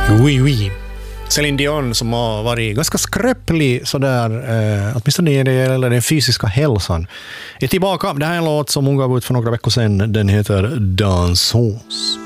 Oui, oui. Céline Dion som har varit ganska skröplig sådär, åtminstone när det gäller den fysiska hälsan, är tillbaka. Det här är en låt som hon gav ut för några veckor sedan. Den heter Dansons.